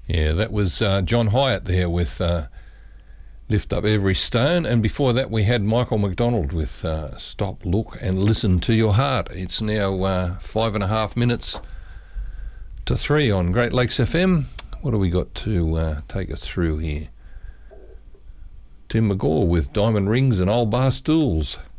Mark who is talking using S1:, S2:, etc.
S1: Yeah, that was John Hyatt there with Lift Up Every Stone, and before that we had Michael McDonald with Stop, Look and Listen to Your Heart. It's now 5.5 minutes to 3 on Great Lakes FM. What do we got to take us through here? Tim McGaw with Diamond Rings and Old Bar Stools.